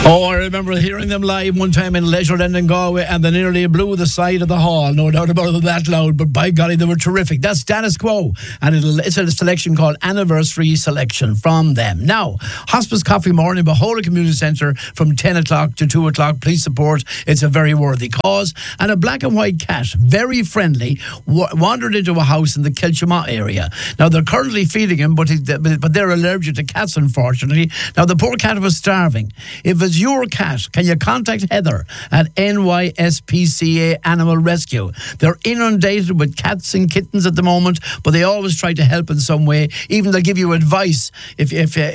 Oh, I remember hearing them live one time in Leisureland in Galway, and they nearly blew the side of the hall. No doubt about it, that loud, but by golly, they were terrific. That's Status Quo, and it's a selection called Anniversary Selection from them. Now, Hospice Coffee Morning, Beholder Community Centre from 10 o'clock to 2 o'clock. Please support. It's a very worthy cause. And a black and white cat, very friendly, wandered into a house in the Kilchama area. Now, they're currently feeding him, but they're allergic to cats, unfortunately. Now, the poor cat was starving. If it's your cat, can you contact Heather at NYSPCA Animal Rescue? They're inundated with cats and kittens at the moment, but they always try to help in some way. Even they'll give you advice if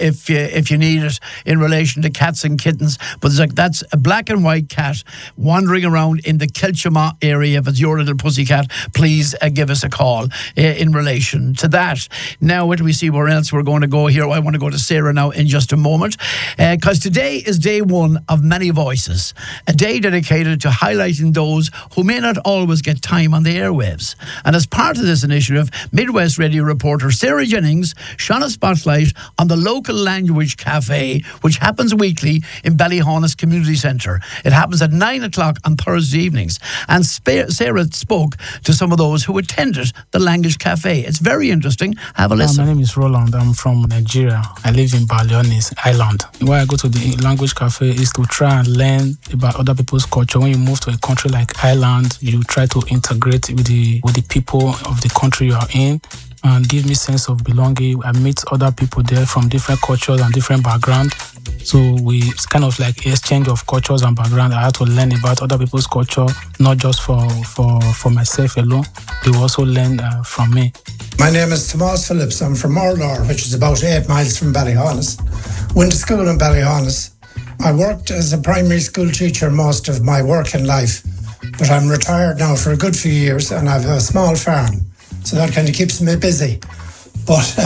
you need it in relation to cats and kittens. But it's like, that's a black and white cat wandering around in the Kilchama area. If it's your little pussycat, please give us a call in relation to that. Now, where do we see where else we're going to go here? I want to go to Sarah now in just a moment, because today is day one of many voices, a day dedicated to highlighting those who may not always get time on the airwaves. And as part of this initiative, Midwest Radio reporter Sarah Jennings shone a spotlight on the local language cafe, which happens weekly in Ballyhonus Community Centre. It happens at 9 o'clock on Thursday evenings. And Sarah spoke to some of those who attended the language cafe. It's very interesting. Have a listen. My name is Roland. I'm from Nigeria. I live in Ballyhonus Island. Why I go to the language cafe is to try and learn about other people's culture. When you move to a country like Ireland, you try to integrate with the people of the country you are in, and give me sense of belonging. I meet other people there from different cultures and different backgrounds. So it's kind of like exchange of cultures and background. I had to learn about other people's culture, not just for myself alone. They will also learn from me. My name is Tomas Phillips. I'm from Orlar, which is about 8 miles from Ballyhonus. Went to school in Ballyhonus. I worked as a primary school teacher most of my working life, but I'm retired now for a good few years, and I have a small farm, so that kind of keeps me busy. But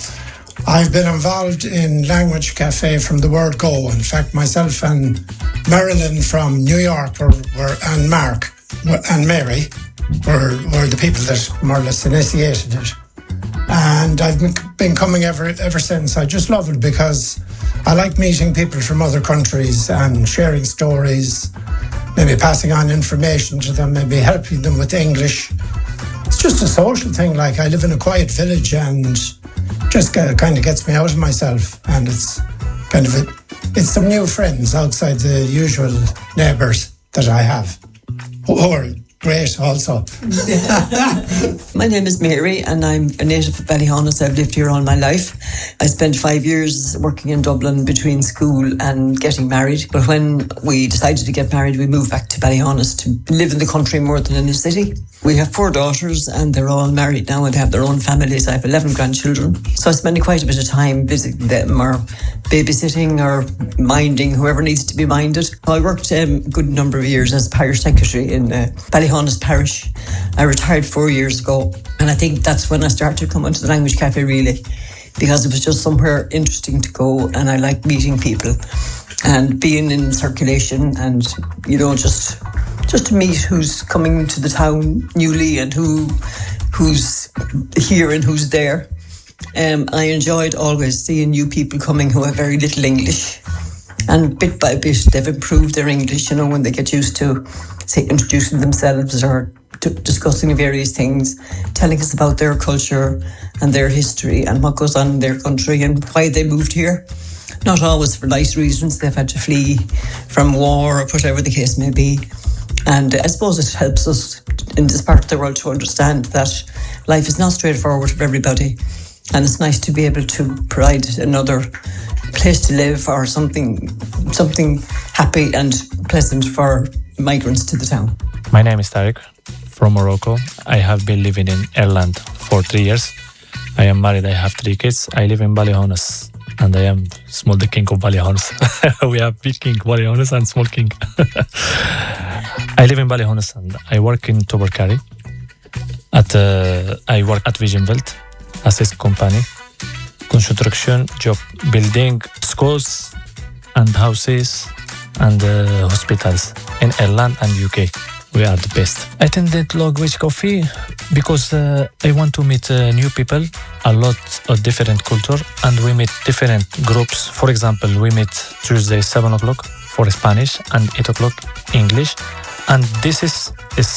I've been involved in Language Cafe from the word go. In fact, myself and Marilyn from New York and Mark and Mary were the people that more or less initiated it. And I've been coming ever since. I just love it because I like meeting people from other countries and sharing stories, maybe passing on information to them, maybe helping them with English. It's just a social thing. Like, I live in a quiet village and just kind of gets me out of myself. And it's kind of it's some new friends outside the usual neighbours that I have, who are great also. My name is Mary and I'm a native of Ballyhonus. I've lived here all my life. I spent 5 years working in Dublin between school and getting married. But when we decided to get married, we moved back to Ballyhonus to live in the country more than in the city. We have 4 daughters and they're all married now and they have their own families. I have 11 grandchildren. So I spend quite a bit of time visiting them or babysitting or minding whoever needs to be minded. I worked a good number of years as parish secretary in Ballyhonus Parish. I retired 4 years ago, and I think that's when I started coming to the Language Cafe, really, because it was just somewhere interesting to go, and I like meeting people and being in circulation and, you know, just to meet who's coming to the town newly and who's here and who's there. I enjoyed always seeing new people coming who have very little English. And bit by bit, they've improved their English, you know, when they get used to, say, introducing themselves or discussing various things, telling us about their culture and their history and what goes on in their country and why they moved here. Not always for nice reasons. They've had to flee from war or whatever the case may be. And I suppose it helps us in this part of the world to understand that life is not straightforward for everybody. And it's nice to be able to provide another place to live or something happy and pleasant for migrants to the town. My name is Tarek from Morocco. I have been living in Ireland for 3 years. I am married. I have 3 kids. I live in Ballyhonus and I am the king of Ballyhonus. We have big king Ballyhonus and small king. I live in Ballyhonus and I work in Tobercary. I work at Vision Belt, assist company, construction job, building schools and houses and hospitals in Ireland and UK. We are the best. I attended Language Cafe because I want to meet new people, a lot of different culture, and we meet different groups. For example, we meet Tuesday 7 o'clock for Spanish and 8 o'clock English. And this is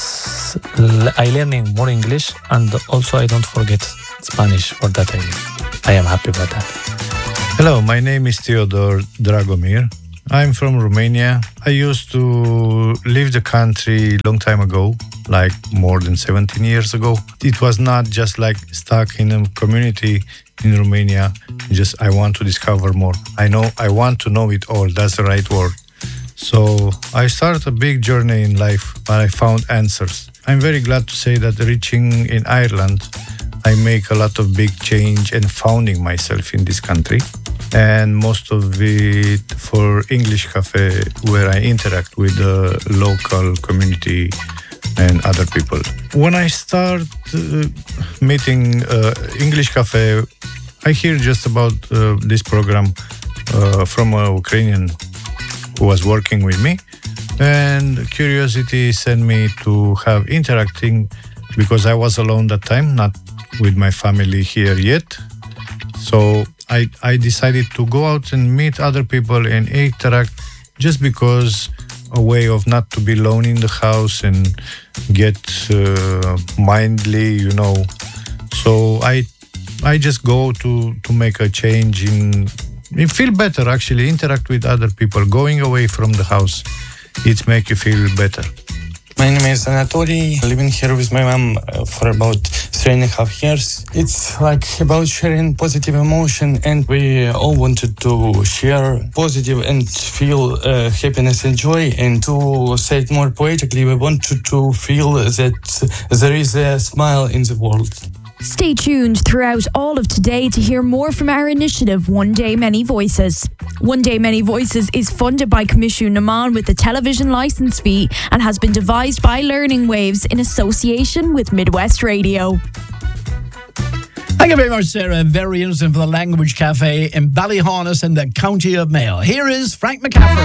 I learning more English, and also I don't forget Spanish. For that I am happy about that. Hello, my name is Theodor Dragomir. I'm from Romania. I used to leave the country long time ago, like more than 17 years ago. It was not just like stuck in a community in Romania. Just I want to discover more. I want to know it all. That's the right word. So I started a big journey in life, but I found answers. I'm very glad to say that reaching in Ireland, I make a lot of big change and founding myself in this country. And most of it for English Cafe, where I interact with the local community and other people. When I start meeting English Cafe, I hear just about this program from a Ukrainian who was working with me, and curiosity sent me to have interacting, because I was alone that time, not with my family here yet. So I decided to go out and meet other people and interact, just because a way of not to be alone in the house and get mindly, So I just go to make a change you feel better, actually, interact with other people. Going away from the house, it makes you feel better. My name is Anatoly, living here with my mom for about 3.5 years. It's like about sharing positive emotion, and we all wanted to share positive and feel happiness and joy. And to say it more poetically, we wanted to feel that there is a smile in the world. Stay tuned throughout all of today to hear more from our initiative, One Day Many Voices. One Day Many Voices is funded by Coimisiún na Meán with a television licence fee and has been devised by Learning Waves in association with Midwest Radio. Thank you very much, Sarah. Very interesting for the Language Cafe in Ballyhaunis in the County of Mayo. Here is Frank McCaffrey.